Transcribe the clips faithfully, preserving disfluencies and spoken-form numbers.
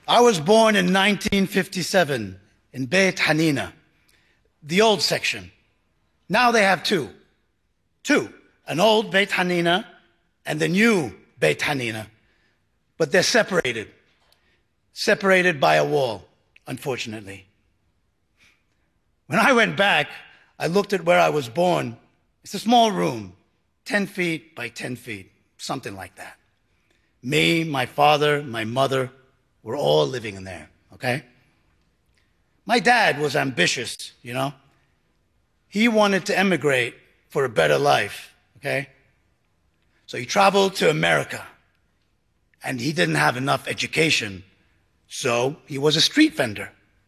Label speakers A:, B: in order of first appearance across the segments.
A: I was born in nineteen fifty-seven in Beit Hanina, the old section. Now they have two. Two. An old Beit Hanina and the new Beit Hanina. But they're separated. Separated by a wall, unfortunately. When I went back, I looked at where I was born. It's a small room, ten feet by ten feet, something like that. Me, my father, my mother, we're all living in there, okay? My dad was ambitious, you know? He wanted to emigrate for a better life, okay? So he traveled to America, and he didn't have enough education, so he was a street vendor.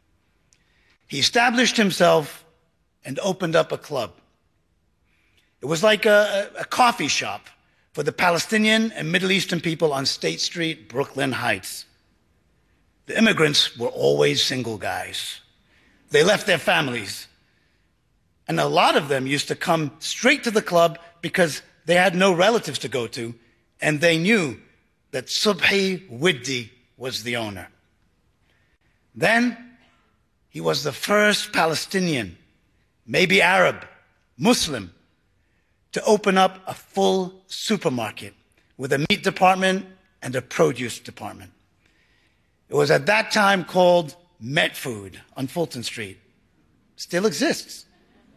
A: He established himself and opened up a club. It was like a, a coffee shop for the Palestinian and Middle Eastern people on State Street, Brooklyn Heights. The immigrants were always single guys. They left their families. And a lot of them used to come straight to the club because they had no relatives to go to, and they knew that Subhi Widdi was the owner. Then he was the first Palestinian, maybe Arab, Muslim, to open up a full supermarket with a meat department and a produce department. It was at that time called Met Food on Fulton Street. Still exists.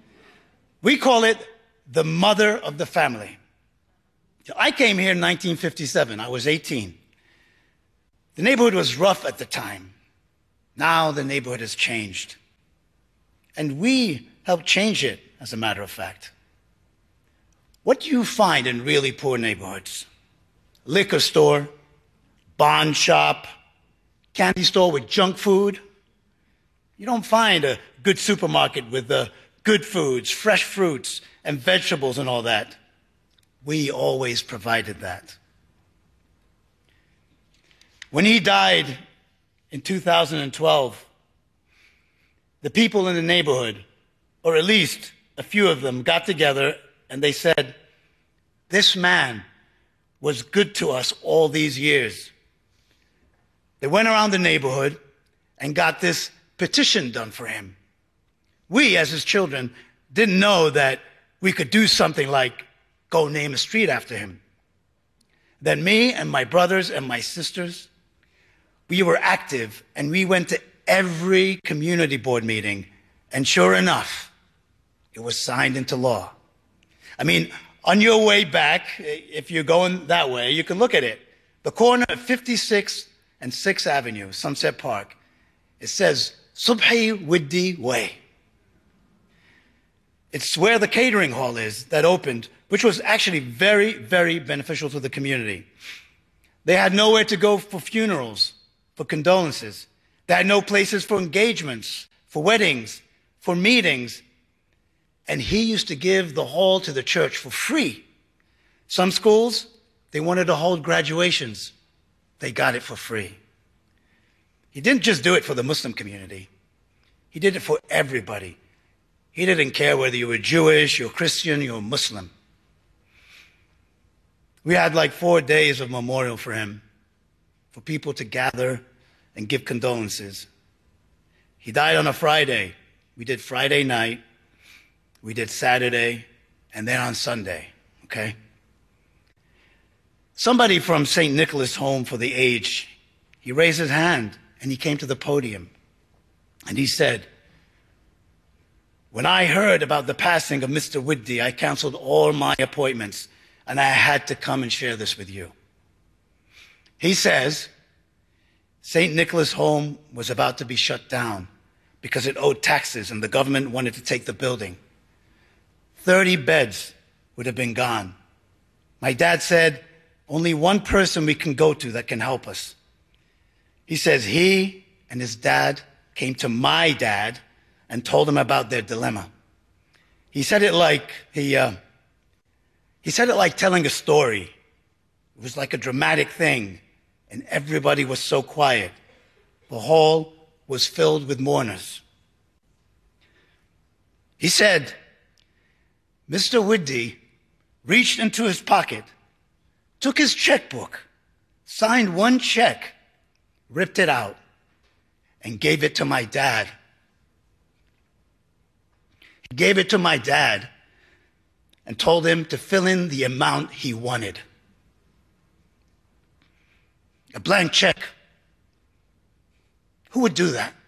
A: We call it the mother of the family. I came here in nineteen fifty-seven. I was eighteen. The neighborhood was rough at the time. Now the neighborhood has changed. And we helped change it, as a matter of fact. What do you find in really poor neighborhoods? Liquor store, bond shop, candy store with junk food. You don't find a good supermarket with uh, good foods, fresh fruits and vegetables and all that. We always provided that. When he died in two thousand twelve, the people in the neighborhood, or at least a few of them, got together and they said, this man was good to us all these years. They went around the neighborhood and got this petition done for him. We, as his children, didn't know that we could do something like go name a street after him. Then me and my brothers and my sisters, we were active and we went to every community board meeting, and sure enough, it was signed into law. I mean, on your way back, if you're going that way, you can look at it. The corner of fifty-sixth and sixth Avenue, Sunset Park, it says Subhi Widdi Way. It's where the catering hall is that opened, which was actually very, very beneficial to the community. They had nowhere to go for funerals, for condolences. They had no places for engagements, for weddings, for meetings. And he used to give the hall to the church for free. Some schools, they wanted to hold graduations. They got it for free. He didn't just do it for the Muslim community. He did it for everybody. He didn't care whether you were Jewish, you're Christian, you're Muslim. We had like four days of memorial for him, for people to gather and give condolences. He died on a Friday. We did Friday night, we did Saturday, and then on Sunday, okay? Somebody from Saint Nicholas Home for the Aged, he raised his hand and he came to the podium and he said, when I heard about the passing of Mister Widdi, I canceled all my appointments and I had to come and share this with you. He says, Saint Nicholas Home was about to be shut down because it owed taxes and the government wanted to take the building. thirty beds would have been gone. My dad said, only one person we can go to that can help us. He says he and his dad came to my dad and told him about their dilemma. He said it like he, uh, he said it like telling a story. It was like a dramatic thing, and everybody was so quiet. The hall was filled with mourners. He said, Mister Widdi reached into his pocket, took his checkbook, signed one check, ripped it out, and gave it to my dad. He gave it to my dad and told him to fill in the amount he wanted. A blank check. Who would do that?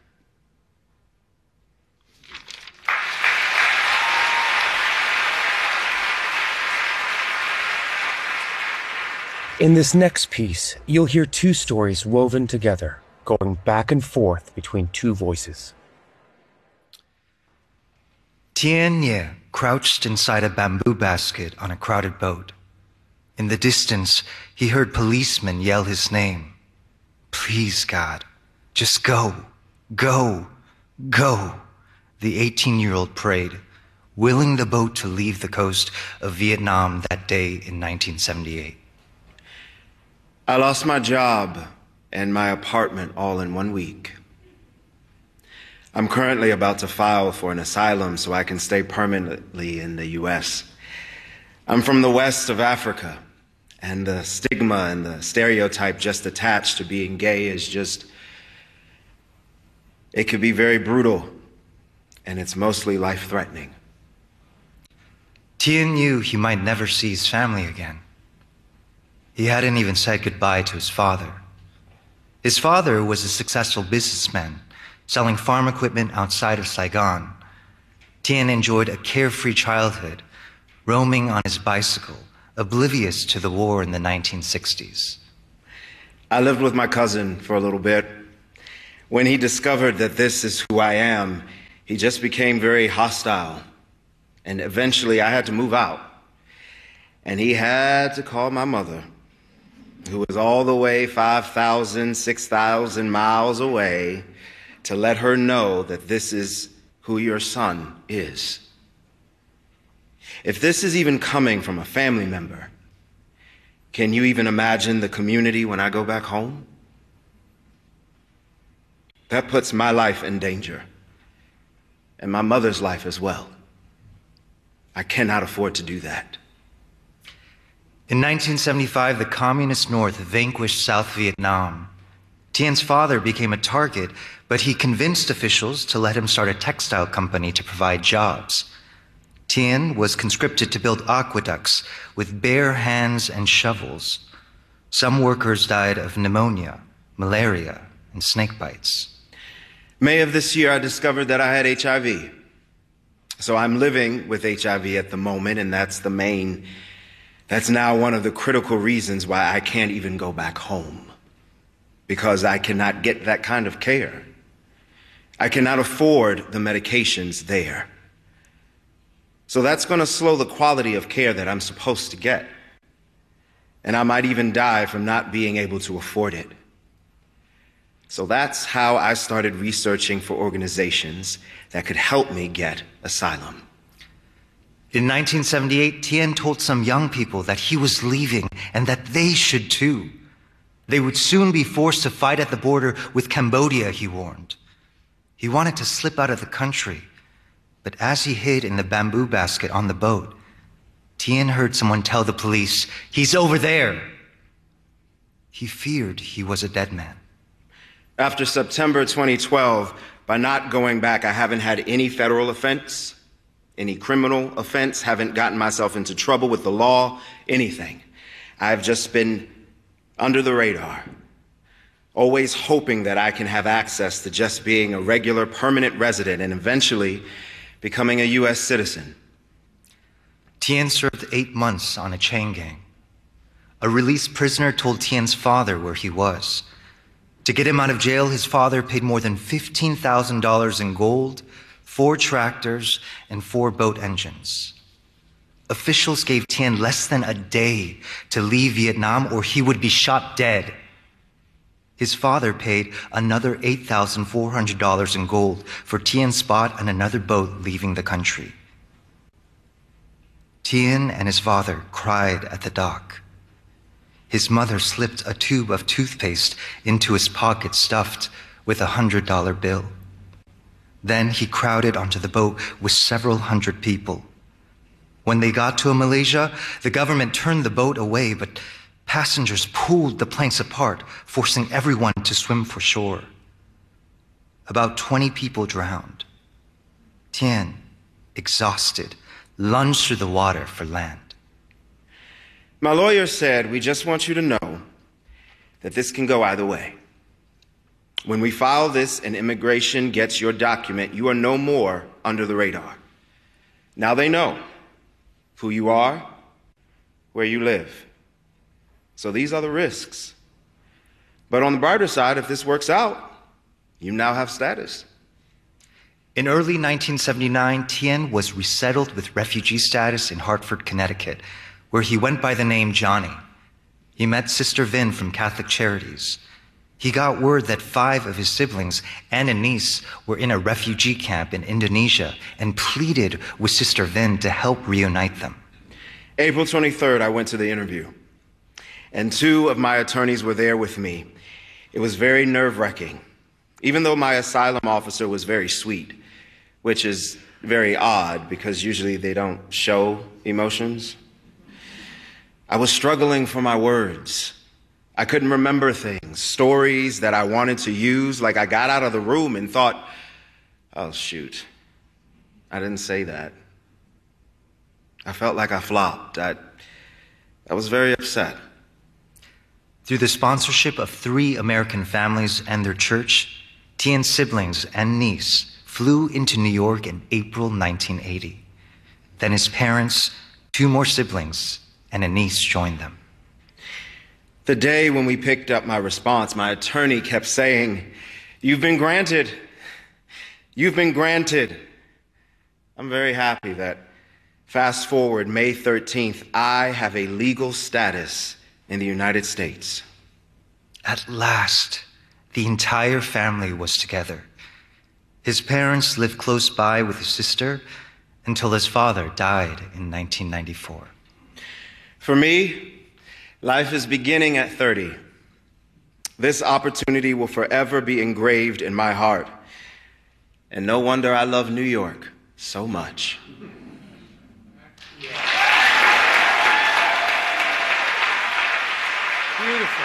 B: In this next piece, you'll hear two stories woven together, going back and forth between two voices.
C: Tien Nye crouched inside a bamboo basket on a crowded boat. In the distance, he heard policemen yell his name. Please, God, just go, go, go, the eighteen-year-old prayed, willing the boat to leave the coast of Vietnam that day in nineteen seventy-eight.
D: I lost my job and my apartment all in one week. I'm currently about to file for an asylum so I can stay permanently in the U S. I'm from the west of Africa, and the stigma and the stereotype just attached to being gay is just, it could be very brutal, and it's mostly life-threatening.
C: Tien knew he might never see his family again. He hadn't even said goodbye to his father. His father was a successful businessman, selling farm equipment outside of Saigon. Tien enjoyed a carefree childhood, roaming on his bicycle, oblivious to the war in the nineteen sixties.
D: I lived with my cousin for a little bit. When he discovered that this is who I am, he just became very hostile. And eventually I had to move out. And he had to call my mother, who was all the way five thousand, six thousand miles away, to let her know that this is who your son is. If this is even coming from a family member, can you even imagine the community when I go back home? That puts my life in danger, and my mother's life as well. I cannot afford to do that.
C: In nineteen seventy-five, the Communist North vanquished South Vietnam. Tien's father became a target, but he convinced officials to let him start a textile company to provide jobs. Tien was conscripted to build aqueducts with bare hands and shovels. Some workers died of pneumonia, malaria, and snake bites.
D: May of this year, I discovered that I had H I V. So I'm living with H I V at the moment, and that's the main That's now one of the critical reasons why I can't even go back home, because I cannot get that kind of care. I cannot afford the medications there. So that's going to slow the quality of care that I'm supposed to get. And I might even die from not being able to afford it. So that's how I started researching for organizations that could help me get asylum.
C: In nineteen seventy-eight, Tien told some young people that he was leaving and that they should too. They would soon be forced to fight at the border with Cambodia, he warned. He wanted to slip out of the country, but as he hid in the bamboo basket on the boat, Tien heard someone tell the police, "He's over there." He feared he was a dead man.
D: After September twenty twelve, by not going back, I haven't had any federal offense, any criminal offense, haven't gotten myself into trouble with the law, anything. I've just been under the radar, always hoping that I can have access to just being a regular permanent resident and eventually becoming a U S citizen.
C: Tien served eight months on a chain gang. A released prisoner told Tien's father where he was. To get him out of jail, his father paid more than fifteen thousand dollars in gold, four tractors, and four boat engines. Officials gave Tien less than a day to leave Vietnam or he would be shot dead. His father paid another eight thousand four hundred dollars in gold for Tien's spot on another boat leaving the country. Tien and his father cried at the dock. His mother slipped a tube of toothpaste into his pocket stuffed with a hundred dollar bill. Then he crowded onto the boat with several hundred people. When they got to Malaysia, the government turned the boat away, but passengers pulled the planks apart, forcing everyone to swim for shore. About twenty people drowned. Tien, exhausted, lunged through the water for land.
D: My lawyer said, we just want you to know that this can go either way. When we file this and immigration gets your document, you are no more under the radar. Now they know who you are, where you live. So these are the risks. But on the brighter side, if this works out, you now have status.
C: In early nineteen seventy-nine, Tien was resettled with refugee status in Hartford, Connecticut, where he went by the name Johnny. He met Sister Vin from Catholic Charities. He got word that five of his siblings and a niece were in a refugee camp in Indonesia and pleaded with Sister Vin to help reunite them.
D: April twenty-third, I went to the interview, and two of my attorneys were there with me. It was very nerve-wracking, even though my asylum officer was very sweet, which is very odd because usually they don't show emotions. I was struggling for my words. I couldn't remember things, stories that I wanted to use. Like I got out of the room and thought, oh, shoot, I didn't say that. I felt like I flopped. I, I was very upset.
C: Through the sponsorship of three American families and their church, Tien's siblings and niece flew into New York in April nineteen eighty. Then his parents, two more siblings, and a niece joined them.
D: The day when we picked up my response, my attorney kept saying, you've been granted. You've been granted. I'm very happy that, fast forward May thirteenth, I have a legal status in the United States.
C: At last, the entire family was together. His parents lived close by with his sister until his father died in nineteen ninety-four.
D: For me, life is beginning at thirty. This opportunity will forever be engraved in my heart. And no wonder I love New York so much.
E: Beautiful.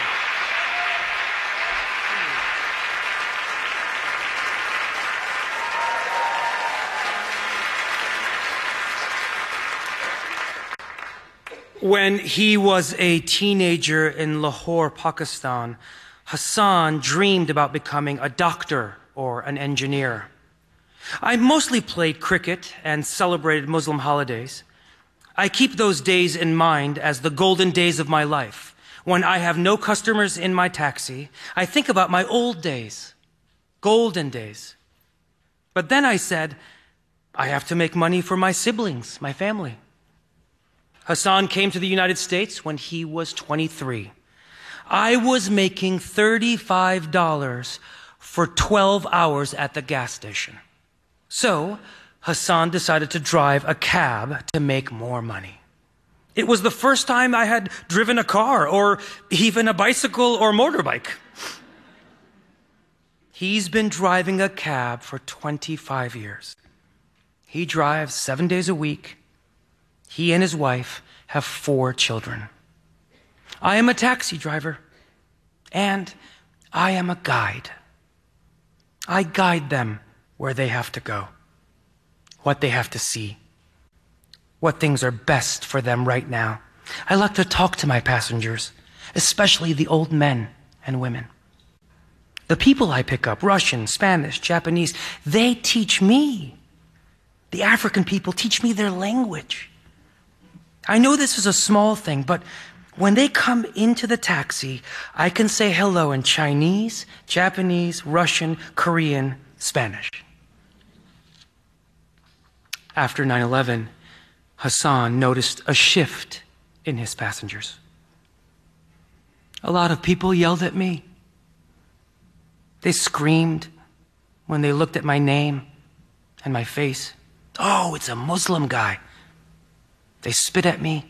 E: When he was a teenager in Lahore, Pakistan, Hassan dreamed about becoming a doctor or an engineer. I mostly played cricket and celebrated Muslim holidays. I keep those days in mind as the golden days of my life. When I have no customers in my taxi, I think about my old days, golden days. But then I said, I have to make money for my siblings, my family. Hassan came to the United States when he was twenty-three. I was making thirty-five dollars for twelve hours at the gas station. So Hassan decided to drive a cab to make more money. It was the first time I had driven a car or even a bicycle or motorbike. He's been driving a cab for twenty-five years. He drives seven days a week. He and his wife have four children. I am a taxi driver, and I am a guide. I guide them where they have to go, what they have to see, what things are best for them right now. I like to talk to my passengers, especially the old men and women. The people I pick up, Russian, Spanish, Japanese, they teach me. The African people teach me their language. I know this is a small thing, but when they come into the taxi, I can say hello in Chinese, Japanese, Russian, Korean, Spanish. After nine eleven, Hassan noticed a shift in his passengers. A lot of people yelled at me. They screamed when they looked at my name and my face. Oh, it's a Muslim guy. They spit at me.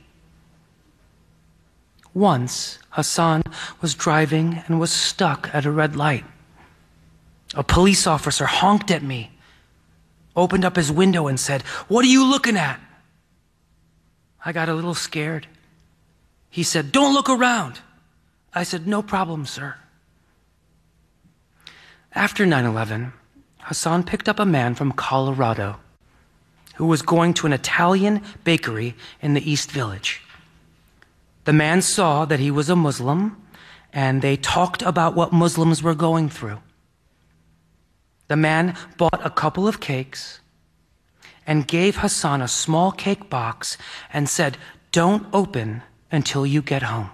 E: Once, Hassan was driving and was stuck at a red light. A police officer honked at me, opened up his window and said, "What are you looking at?" I got a little scared. He said, "Don't look around." I said, "No problem, sir." After nine eleven, Hassan picked up a man from Colorado who was going to an Italian bakery in the East Village. The man saw that he was a Muslim, and they talked about what Muslims were going through. The man bought a couple of cakes and gave Hassan a small cake box and said, "Don't open until you get home."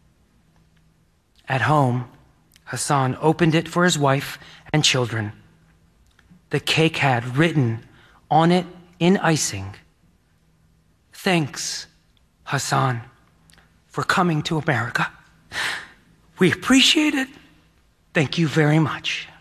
E: At home, Hassan opened it for his wife and children. The cake had written on it in icing, "Thanks, Hassan, for coming to America. We appreciate it. Thank you very much."